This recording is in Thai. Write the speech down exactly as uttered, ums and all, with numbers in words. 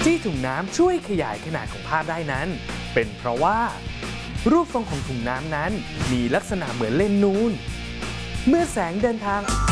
ที่ถุงน้ำช่วยขยายขนาดของภาพได้นั้นเป็นเพราะว่ารูปทรงของถุงน้ำนั้นมีลักษณะเหมือนเลนส์นูนเมื่อแสงเดินทาง